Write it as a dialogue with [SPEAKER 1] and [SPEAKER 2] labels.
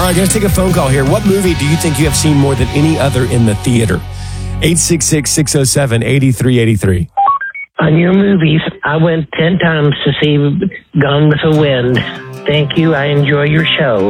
[SPEAKER 1] right, going to take a phone call here. What movie do you think you have seen more than any other in the theater? 866-607-8383.
[SPEAKER 2] On your movies, I went 10 times to see Gone with the Wind. Thank you. I enjoy your show.